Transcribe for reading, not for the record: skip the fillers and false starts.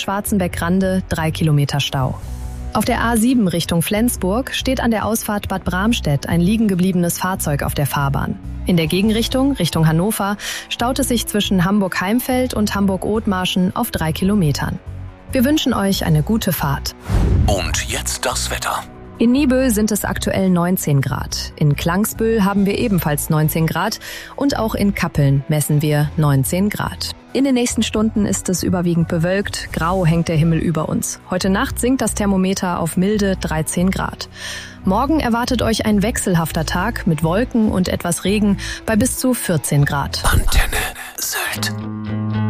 Schwarzenbeck-Rande 3 Kilometer Stau. Auf der A7 Richtung Flensburg steht an der Ausfahrt Bad Bramstedt ein liegen gebliebenes Fahrzeug auf der Fahrbahn. In der Gegenrichtung, Richtung Hannover, staut es sich zwischen Hamburg-Heimfeld und Hamburg-Othmarschen auf 3 Kilometern. Wir wünschen euch eine gute Fahrt. Und jetzt das Wetter. In Niebüll sind es aktuell 19 Grad. In Klangsbüll haben wir ebenfalls 19 Grad und auch in Kappeln messen wir 19 Grad. In den nächsten Stunden ist es überwiegend bewölkt, grau hängt der Himmel über uns. Heute Nacht sinkt das Thermometer auf milde 13 Grad. Morgen erwartet euch ein wechselhafter Tag mit Wolken und etwas Regen bei bis zu 14 Grad. Antenne Sylt.